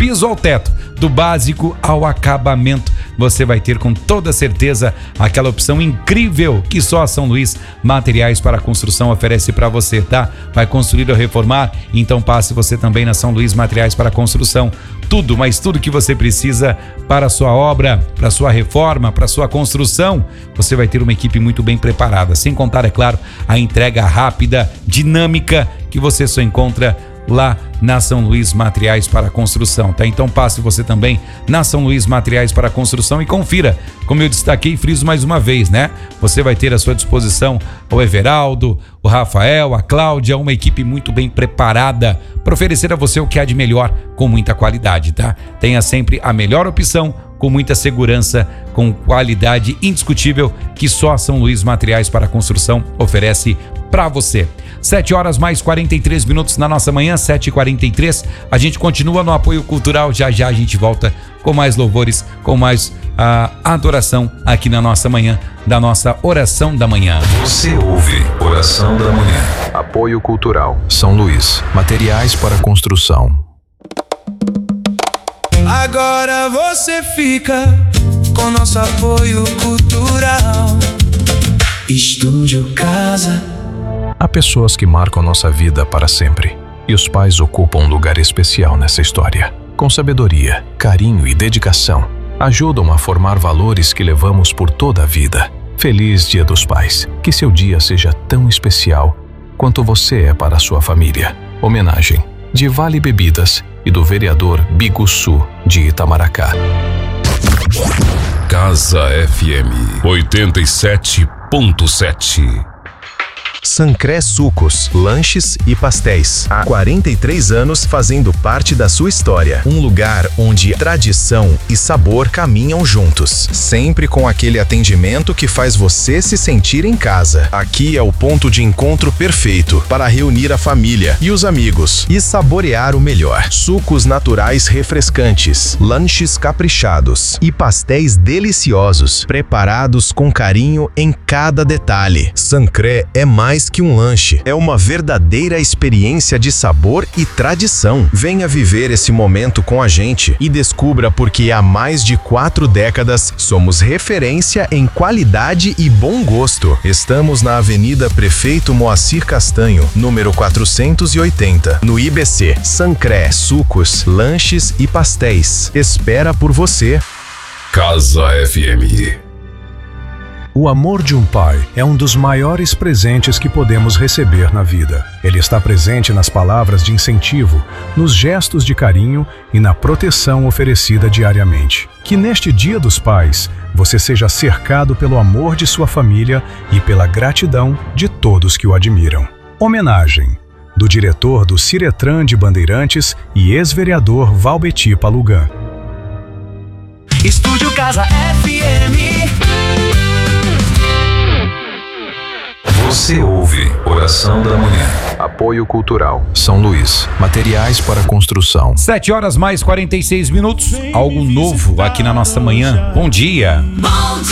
piso ao teto, do básico ao acabamento. Você vai ter com toda certeza aquela opção incrível que só a São Luís Materiais para Construção oferece para você, tá? Vai construir ou reformar? Então passe você também na São Luís Materiais para Construção. Tudo, mas tudo que você precisa para a sua obra, para a sua reforma, para a sua construção, você vai ter uma equipe muito bem preparada. Sem contar, é claro, a entrega rápida, dinâmica, que você só encontra lá na São Luís Materiais para Construção, tá? Então passe você também na São Luís Materiais para Construção e confira, como eu destaquei e friso mais uma vez, né? Você vai ter à sua disposição o Everaldo, o Rafael, a Cláudia, uma equipe muito bem preparada para oferecer a você o que há de melhor com muita qualidade, tá? Tenha sempre a melhor opção, com muita segurança, com qualidade indiscutível que só a São Luís Materiais para Construção oferece para você. 7 horas mais 43 minutos na nossa manhã, 7h43. A gente continua no apoio cultural. Já já a gente volta com mais louvores, com mais adoração aqui na nossa manhã, da nossa oração da manhã. Você ouve Oração da Manhã. Apoio cultural. São Luís Materiais para Construção. Agora você fica com nosso apoio cultural. Estúdio Casa. Há pessoas que marcam nossa vida para sempre, e os pais ocupam um lugar especial nessa história. Com sabedoria, carinho e dedicação, ajudam a formar valores que levamos por toda a vida. Feliz Dia dos Pais. Que seu dia seja tão especial quanto você é para a sua família. Homenagem de Vale Bebidas e do vereador Biguçu de Itamaracá. Casa FM 87.7. Sancré Sucos, lanches e pastéis. Há 43 anos fazendo parte da sua história. Um lugar onde tradição e sabor caminham juntos. Sempre com aquele atendimento que faz você se sentir em casa. Aqui é o ponto de encontro perfeito para reunir a família e os amigos e saborear o melhor. Sucos naturais refrescantes, lanches caprichados e pastéis deliciosos, preparados com carinho em cada detalhe. Sancré é mais que um lanche, é uma verdadeira experiência de sabor e tradição. Venha viver esse momento com a gente e descubra porque há mais de 4 décadas somos referência em qualidade e bom gosto. Estamos na Avenida Prefeito Moacir Castanho, número 480, no IBC. Sancré Sucos, lanches e pastéis. Espera por você. Casa FM. O amor de um pai é um dos maiores presentes que podemos receber na vida. Ele está presente nas palavras de incentivo, nos gestos de carinho e na proteção oferecida diariamente. Que neste Dia dos Pais, você seja cercado pelo amor de sua família e pela gratidão de todos que o admiram. Homenagem do diretor do Ciretran de Bandeirantes e ex-vereador Valbeti Palugan. Estúdio Casa FM. Você ouve Oração da Manhã. Apoio cultural. São Luís Materiais para Construção. 7 horas mais 46 minutos. Algo novo aqui na nossa manhã. Bom dia. Bom dia.